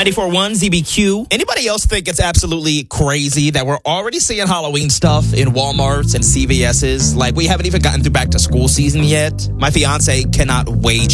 94.1 ZBQ. Anybody else think it's absolutely crazy that we're already seeing Halloween stuff in Walmarts and CVS's? Like, we haven't even gotten through back to school season yet. My fiance cannot wait.